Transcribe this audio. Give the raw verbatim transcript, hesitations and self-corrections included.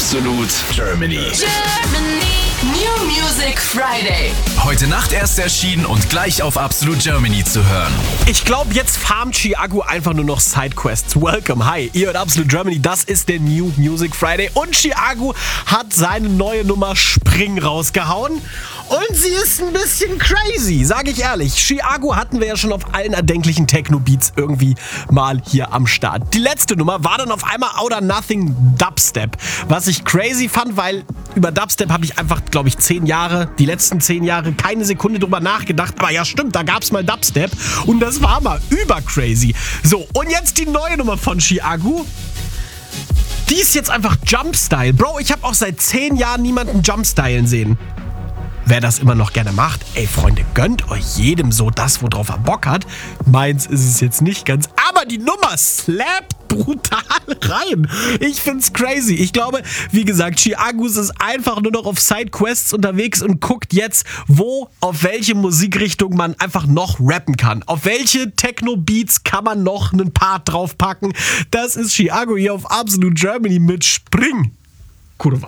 Absolut Germany. Germany. New Music Friday. Heute Nacht erst erschienen und gleich auf Absolut Germany zu hören. Ich glaube, jetzt farmt Chiago einfach nur noch Sidequests. Welcome, hi, ihr hört Absolut Germany, das ist der New Music Friday und Chiago hat seine neue Nummer Spring rausgehauen und sie ist ein bisschen crazy, sage ich ehrlich. Chiago hatten wir ja schon auf allen erdenklichen Techno-Beats irgendwie mal hier am Start. Die letzte Nummer war dann auf einmal Out of Nothing Dubstep, was ich crazy fand, weil über Dubstep habe ich einfach, glaube ich, zehn Jahre, die letzten zehn Jahre keine Sekunde drüber nachgedacht. Aber ja, stimmt, da gab es mal Dubstep und das war mal übercrazy. So, und jetzt die neue Nummer von Chiago. Die ist jetzt einfach Jumpstyle. Bro, ich habe auch seit zehn Jahren niemanden Jumpstylen sehen. Wer das immer noch gerne macht, ey Freunde, gönnt euch jedem so das, worauf er Bock hat. Meins ist es jetzt nicht ganz, aber die Nummer slappt brutal rein. Ich find's crazy. Ich glaube, wie gesagt, Chiagus ist einfach nur noch auf Sidequests unterwegs und guckt jetzt, wo, auf welche Musikrichtung man einfach noch rappen kann. Auf welche Techno-Beats kann man noch einen Part draufpacken. Das ist Chiago hier auf Absolut Germany mit Spring. Kurwa.